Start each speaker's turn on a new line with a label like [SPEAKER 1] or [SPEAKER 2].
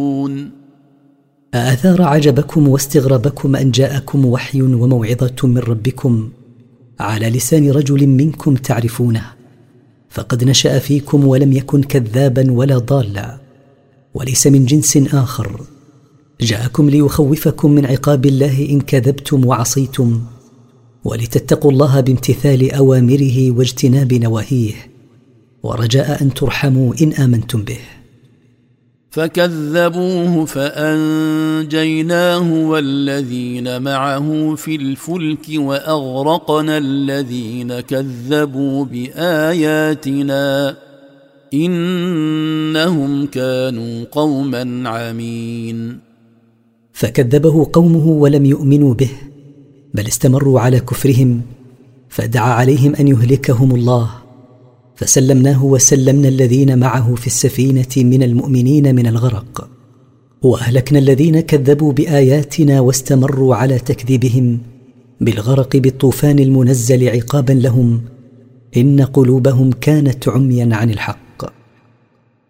[SPEAKER 1] أأثار عجبكم واستغرابكم أن جاءكم وحي وموعظة من ربكم على لسان رجل منكم تعرفونه، فقد نشأ فيكم ولم يكن كذابا ولا ضالا، وليس من جنس آخر، جاءكم ليخوفكم من عقاب الله إن كذبتم وعصيتم، ولتتقوا الله بامتثال أوامره واجتناب نواهيه، ورجاء أن ترحموا إن آمنتم به.
[SPEAKER 2] فكذبوه فأنجيناه والذين معه في الفلك وأغرقنا الذين كذبوا بآياتنا إنهم كانوا قوما عمين.
[SPEAKER 1] فكذبه قومه ولم يؤمنوا به، بل استمروا على كفرهم، فدعا عليهم أن يهلكهم الله، فسلمناه وسلمنا الذين معه في السفينة من المؤمنين من الغرق، وأهلكنا الذين كذبوا بآياتنا واستمروا على تكذيبهم بالغرق بالطوفان المنزل عقابا لهم، إن قلوبهم كانت عميا عن الحق.